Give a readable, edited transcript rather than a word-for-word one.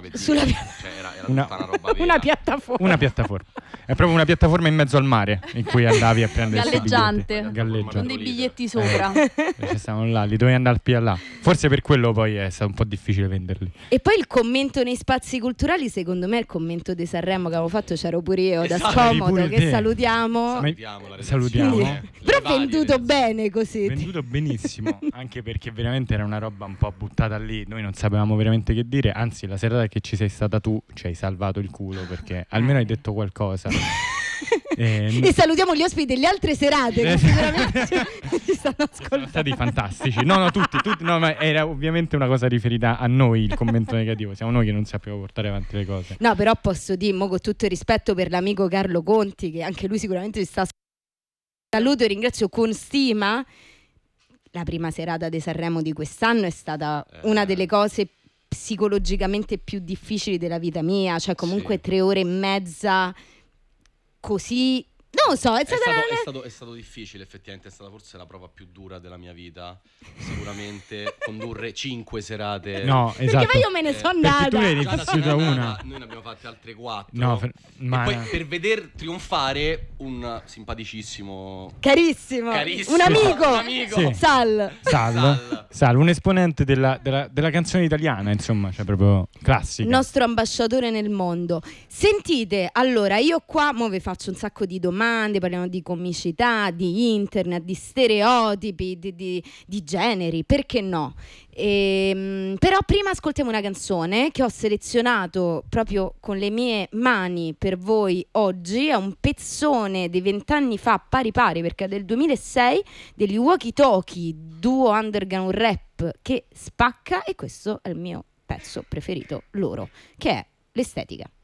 per dire. Sulla Cioè, era tutta una roba vera. una piattaforma. Una piattaforma. È proprio una piattaforma in mezzo al mare in cui andavi a prendere questi Galleggiante. biglietti. Con Galleggiante. dei biglietti sopra. Ci stavano là, li dovevi andare al PLA. Forse per quello poi è stato un po' difficile venderli. E poi il commento nei spazi culturali, secondo me, il commento di Sanremo che avevo fatto, c'ero pure io da Esatto, scomodo, pure che te. salutiamo. Salutiamo la Salutiamo. redazione. Però Le varie venduto redazioni. bene così. Venduto benissimo, anche perché veramente era una roba un po' buttata lì, noi non sapevamo veramente che dire, anzi la serata che ci sei stata tu ci hai salvato il culo perché almeno hai detto qualcosa. E salutiamo gli ospiti delle altre serate che sicuramente ci stanno Sono ascoltando. stati fantastici. No, tutti, no, ma era ovviamente una cosa riferita a noi il commento negativo, siamo noi che non sappiamo portare avanti le cose. No, però posso dire, mo, con tutto il rispetto per l'amico Carlo Conti, che anche lui sicuramente ci sta saluto e ringrazio con stima. La prima serata di Sanremo di quest'anno è stata una delle cose psicologicamente più difficili della vita mia, cioè comunque 3 ore e mezza così, non lo so, è stato difficile, effettivamente è stata forse la prova più dura della mia vita, sicuramente condurre 5 serate. No, perché esatto. poi io me ne sono Perché andata. tu l'hai Già da vissuta una. noi ne abbiamo fatte altre 4. No, E ma poi per veder trionfare un simpaticissimo Carissimo, Carissimo. un amico, Un amico. Sì. Sal, un esponente della canzone italiana, insomma, cioè proprio classica. il nostro ambasciatore nel mondo. Sentite, allora io qua mo vi faccio un sacco di domande, parliamo di comicità, di internet, di stereotipi, di generi, perché no? Però prima ascoltiamo una canzone che ho selezionato proprio con le mie mani per voi oggi. È un pezzone di 20 anni fa, pari pari, perché è del 2006, degli Walkie Talkie, duo underground rap che spacca, e questo è il mio pezzo preferito loro, che è l'estetica.